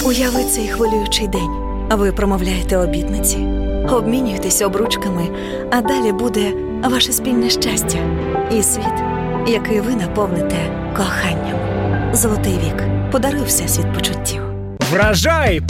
Уяви цей хвилюючий день. Ви промовляєте обітниці, обмінюєтесь обручками, а далі буде ваше спільне щастя і світ, який ви наповните коханням. Золотий вік. Подаруй Всесвіт почуттів. Вражай